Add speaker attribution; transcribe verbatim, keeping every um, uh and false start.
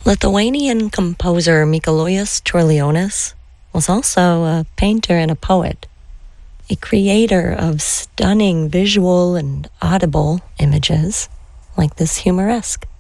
Speaker 1: Lithuanian composer Mikalojus Čiurlionis was also a painter and a poet, a creator of stunning visual and audible images like this humoresque.